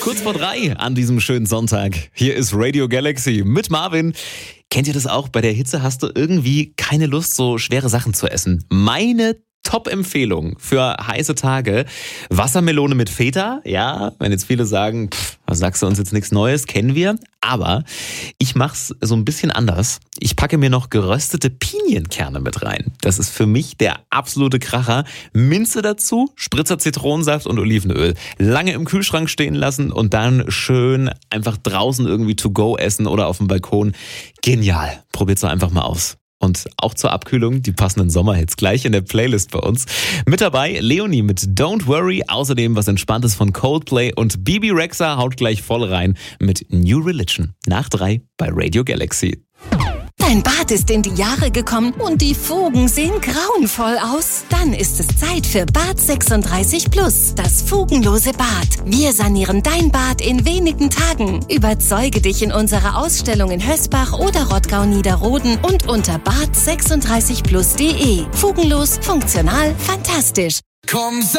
Kurz vor 3 an diesem schönen Sonntag. Hier ist Radio Galaxy mit Marvin. Kennt ihr das auch? Bei der Hitze hast du irgendwie keine Lust, so schwere Sachen zu essen. Meine Top-Empfehlung für heiße Tage: Wassermelone mit Feta. Ja, wenn jetzt viele sagen, was sagst du uns jetzt, nichts Neues, kennen wir. Aber ich mach's so ein bisschen anders. Ich packe mir noch geröstete Pinienkerne mit rein. Das ist für mich der absolute Kracher. Minze dazu, Spritzer Zitronensaft und Olivenöl. Lange im Kühlschrank stehen lassen und dann schön einfach draußen irgendwie to go essen oder auf dem Balkon. Genial. Probiert's doch einfach mal aus. Und auch zur Abkühlung die passenden Sommerhits gleich in der Playlist bei uns. Mit dabei Leonie mit Don't Worry, außerdem was Entspanntes von Coldplay und Bibi Rexha haut gleich voll rein mit New Religion. Nach 3 bei Radio Galaxy. Dein Bad ist in die Jahre gekommen und die Fugen sehen grauenvoll aus? Dann ist es Zeit für Bad 36 Plus, das fugenlose Bad. Wir sanieren dein Bad in wenigen Tagen. Überzeuge dich in unserer Ausstellung in Hösbach oder Rottgau-Niederroden und unter bad36plus.de. Fugenlos, funktional, fantastisch.